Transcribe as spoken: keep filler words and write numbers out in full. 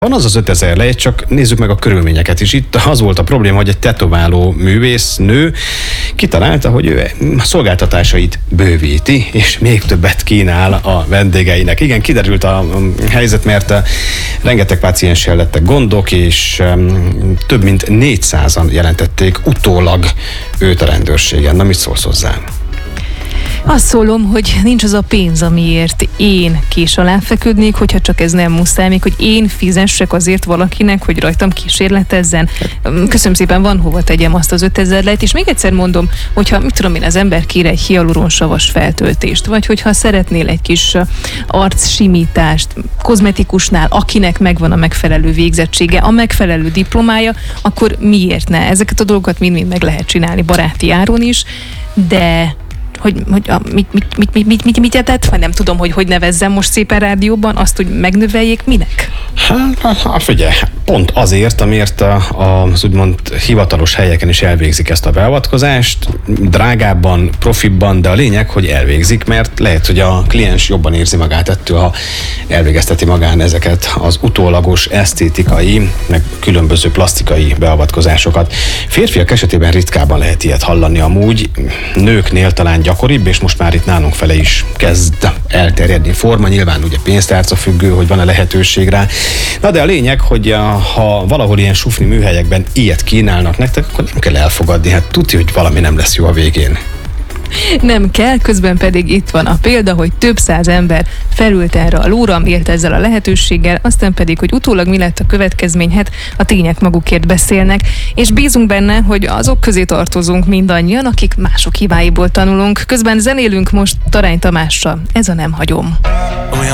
Van az az ötezer lejt, csak nézzük meg a körülményeket is. Itt az volt a probléma, hogy egy tetováló művész nő kitalálta, hogy ő szolgáltatásait bővíti, és még többet kínál a vendégeinek. Igen, kiderült a helyzet, mert rengeteg pácienssel lettek gondok, és több mint négyszázan jelentették utólag őt a rendőrségen. Na, mit szólsz hozzá? Azt szólom, hogy nincs az a pénz, amiért én kés alá feküdnék, hogyha csak ez nem muszáj, még hogy én fizessek azért valakinek, hogy rajtam kísérletezzen. Köszönöm szépen, van hova tegyem azt az ötezer lejt, és még egyszer mondom, hogyha, mit tudom én, az ember kér egy hialuronsavas feltöltést, vagy hogyha szeretnél egy kis arcsimítást kozmetikusnál, akinek megvan a megfelelő végzettsége, a megfelelő diplomája, akkor miért ne? Ezeket a dolgokat mind-mind meg lehet csinálni baráti áron is, de hogy, hogy a, mit, mit, mit, mit, mit, mit, mit jetett, vagy nem tudom, hogy hogy nevezzem most szépen rádióban, azt, hogy megnöveljék, minek? Hát figyelj, pont azért, amiért a, a, az úgymond hivatalos helyeken is elvégzik ezt a beavatkozást, drágábban, profibban, de a lényeg, hogy elvégzik, mert lehet, hogy a kliens jobban érzi magát ettől, ha elvégezteti magán ezeket az utólagos esztétikai, meg különböző plastikai beavatkozásokat. Férfiak esetében ritkában lehet ilyet hallani amúgy, nőknél talán gyakoribb, és most már itt nálunk fele is kezd elterjedni forma, nyilván ugye pénztárca függő, hogy van-e lehetőség rá. Na de a lényeg, hogy ha valahol ilyen sufni műhelyekben ilyet kínálnak nektek, akkor nem kell elfogadni, hát tudja, hogy valami nem lesz jó a végén. Nem kell, közben pedig itt van a példa, hogy több száz ember felült erre a lóra, élt ezzel a lehetőséggel, aztán pedig, hogy utólag mi lett a következmény, hát a tények magukért beszélnek, és bízunk benne, hogy azok közé tartozunk mindannyian, akik mások hibáiból tanulunk. Közben zenélünk most Tarány Tamással, ez a Nem hagyom.